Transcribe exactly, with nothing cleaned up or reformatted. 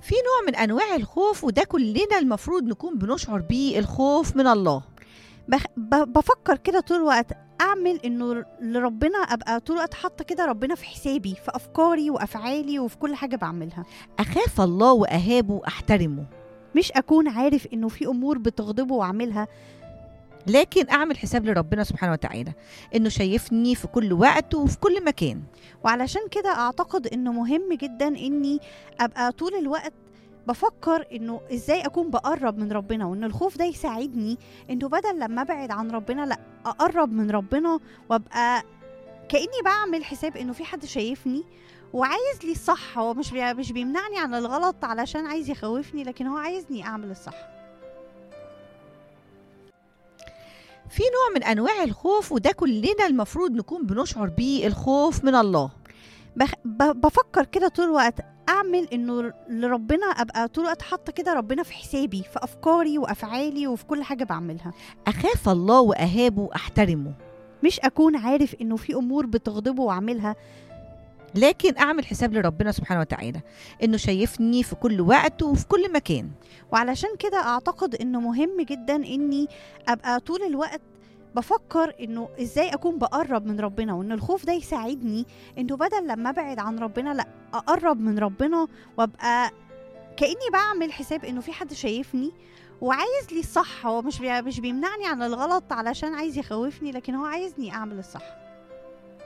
في نوع من أنواع الخوف وده كلنا المفروض نكون بنشعر بيه، الخوف من الله. بخ... ب... بفكر كده طول الوقت اعمل انه لربنا، ابقى طول الوقت حاطه كده ربنا في حسابي، في افكاري وافعالي وفي كل حاجه بعملها. أخاف الله وأهابه أحترمه، مش اكون عارف انه في امور بتغضبه واعملها، لكن أعمل حساب لربنا سبحانه وتعالى إنه شايفني في كل وقت وفي كل مكان. وعلشان كده اعتقد انه مهم جدا اني ابقى طول الوقت بفكر انه ازاي اكون بقرب من ربنا، وان الخوف ده يساعدني انه بدل لما ابعد عن ربنا لا اقرب من ربنا، وابقى كاني بعمل حساب انه في حد شايفني وعايز لي الصح. هو مش بي... مش بيمنعني عن الغلط علشان عايز يخوفني، لكن هو عايزني اعمل الصح. في نوع من أنواع الخوف وده كلنا المفروض نكون بنشعر بيه، الخوف من الله. بخ... ب... بفكر كده طول الوقت اعمل انه لربنا، ابقى طول الوقت حاطه كده ربنا في حسابي، في افكاري وافعالي وفي كل حاجه بعملها. أخاف الله وأهابه أحترمه، مش اكون عارف انه في امور بتغضبه واعملها، لكن أعمل حساب لربنا سبحانه وتعالى إنه شايفني في كل وقت وفي كل مكان. وعلشان كده اعتقد انه مهم جدا اني ابقى طول الوقت بفكر انه ازاي اكون بقرب من ربنا، وان الخوف ده يساعدني انه بدل لما ابعد عن ربنا لا اقرب من ربنا، وابقى كاني بعمل حساب انه في حد شايفني وعايز لي الصح. هو مش بي... مش بيمنعني عن الغلط علشان عايز يخوفني، لكن هو عايزني اعمل الصح.